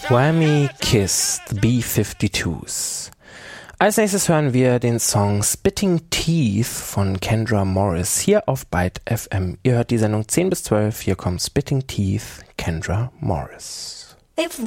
Whammy Kiss, the B-52s. Als nächstes hören wir den Song Spitting Teeth von Kendra Morris hier auf Byte FM. Ihr hört die Sendung 10 bis 12. Hier kommt Spitting Teeth, Kendra Morris.